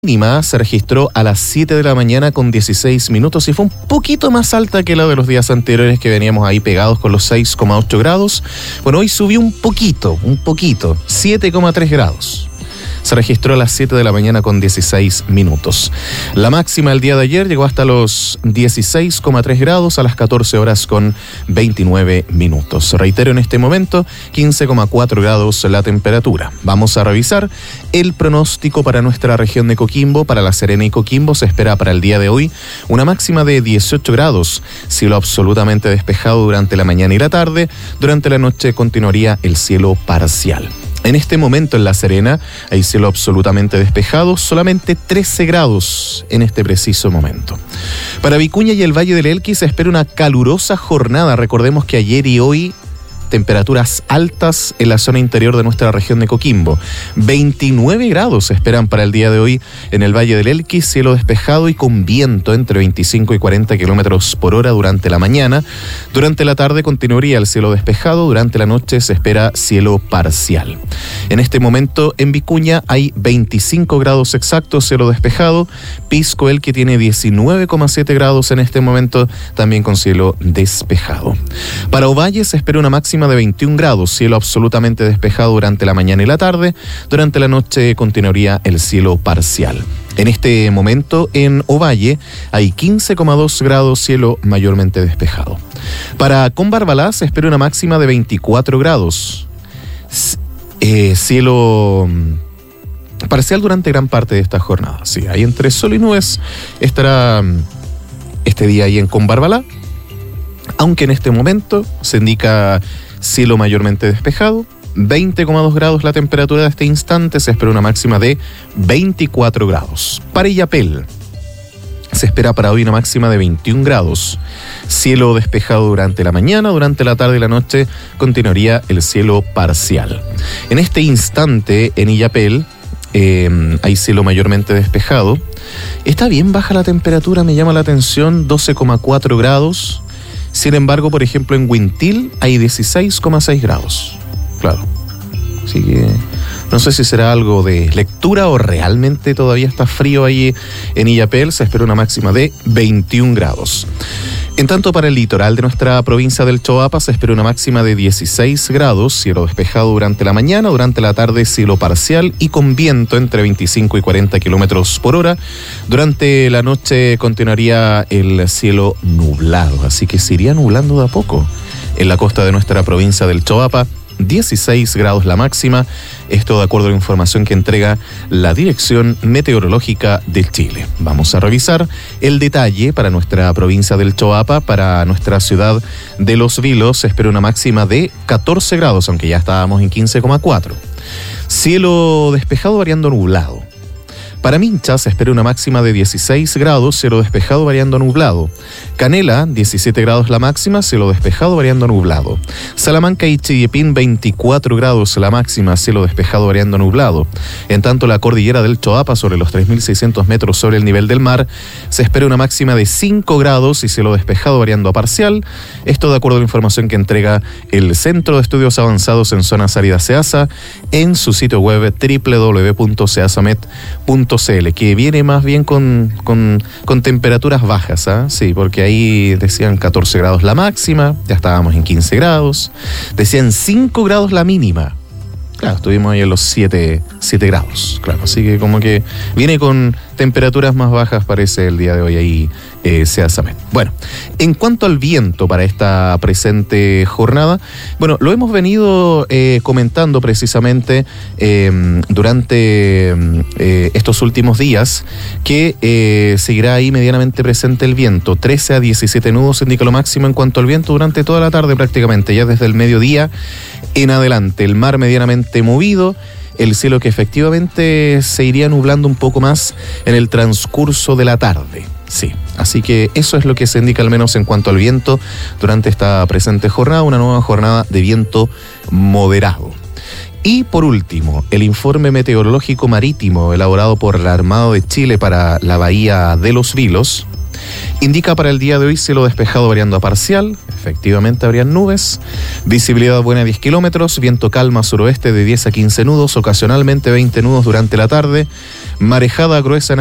Mínima se registró a las 7 de la mañana con 16 minutos y fue un poquito más alta que la de los días anteriores, que veníamos ahí pegados con los 6,8 grados. Bueno, hoy subió un poquito, 7,3 grados. Se registró a las 7 de la mañana con 16 minutos. La máxima el día de ayer llegó hasta los 16,3 grados a las 14 horas con 29 minutos. Reitero, en este momento 15,4 grados la temperatura. Vamos a revisar el pronóstico para nuestra región de Coquimbo. Para La Serena y Coquimbo se espera para el día de hoy una máxima de 18 grados, cielo absolutamente despejado durante la mañana y la tarde. Durante la noche continuaría el cielo parcial. En este momento en La Serena hay cielo absolutamente despejado, solamente 13 grados en este preciso momento. Para Vicuña y el Valle del Elqui se espera una calurosa jornada. Recordemos que ayer y hoy temperaturas altas en la zona interior de nuestra región de Coquimbo. 29 grados se esperan para el día de hoy en el Valle del Elqui, cielo despejado y con viento entre 25 y 40 kilómetros por hora durante la mañana. Durante la tarde continuaría el cielo despejado, durante la noche se espera cielo parcial. En este momento en Vicuña hay 25 grados exactos, cielo despejado. Pisco Elqui tiene 19,7 grados en este momento, también con cielo despejado. Para Ovalle se espera una máxima de 21 grados, cielo absolutamente despejado durante la mañana y la tarde. Durante la noche continuaría el cielo parcial. En este momento en Ovalle hay 15,2 grados, cielo mayormente despejado. Para Combarbalá se espera una máxima de 24 grados. Cielo parcial durante gran parte de esta jornada. Sí, ahí entre sol y nubes estará este día ahí en Combarbalá, aunque en este momento se indica cielo mayormente despejado. 20,2 grados la temperatura de este instante, se espera una máxima de 24 grados. Para Illapel se espera para hoy una máxima de 21 grados. Cielo despejado durante la mañana, durante la tarde y la noche continuaría el cielo parcial. En este instante en Illapel hay cielo mayormente despejado. Está bien baja la temperatura, me llama la atención, 12,4 grados. Sin embargo, por ejemplo, en Huintil hay 16,6 grados. Claro. Así que no sé si será algo de lectura o realmente todavía está frío ahí en Illapel. Se espera una máxima de 21 grados. En tanto, para el litoral de nuestra provincia del Choapa se espera una máxima de 16 grados, cielo despejado durante la mañana, durante la tarde cielo parcial y con viento entre 25 y 40 kilómetros por hora. Durante la noche continuaría el cielo nublado, así que se iría nublando de a poco. En la costa de nuestra provincia del Choapa, 16 grados la máxima, esto de acuerdo a la información que entrega la Dirección Meteorológica de Chile. Vamos a revisar el detalle para nuestra provincia del Choapa. Para nuestra ciudad de Los Vilos se espera una máxima de 14 grados, aunque ya estábamos en 15,4. Cielo despejado variando nublado. Para Mincha se espera una máxima de 16 grados, cielo despejado variando nublado. Canela, 17 grados la máxima, cielo despejado variando nublado. Salamanca y Chillepín, 24 grados la máxima, cielo despejado variando nublado. En tanto, la cordillera del Choapa, sobre los 3.600 metros sobre el nivel del mar, se espera una máxima de 5 grados y cielo despejado variando a parcial. Esto de acuerdo a la información que entrega el Centro de Estudios Avanzados en Zonas Áridas SEASA en su sitio web www.seasamet.cl, que viene más bien con temperaturas bajas, ¿eh? Sí, porque ahí decían 14 grados la máxima, ya estábamos en 15 grados, decían 5 grados la mínima. Claro, estuvimos ahí en los 7 grados, claro, así que como que viene con temperaturas más bajas, parece el día de hoy ahí Seasamet. Bueno, en cuanto al viento para esta presente jornada, bueno, lo hemos venido comentando precisamente durante estos últimos días, que seguirá ahí medianamente presente el viento. 13 a 17 nudos indica lo máximo en cuanto al viento durante toda la tarde prácticamente, ya desde el mediodía en adelante. El mar medianamente movido, el cielo que efectivamente se iría nublando un poco más en el transcurso de la tarde. Sí, así que eso es lo que se indica al menos en cuanto al viento durante esta presente jornada, una nueva jornada de viento moderado. Y por último, el informe meteorológico marítimo elaborado por la Armada de Chile para la bahía de Los Vilos Indica para el día de hoy cielo despejado variando a parcial. Efectivamente habrían nubes. Visibilidad buena 10 kilómetros. Viento calma suroeste de 10 a 15 nudos. Ocasionalmente 20 nudos durante la tarde. Marejada gruesa en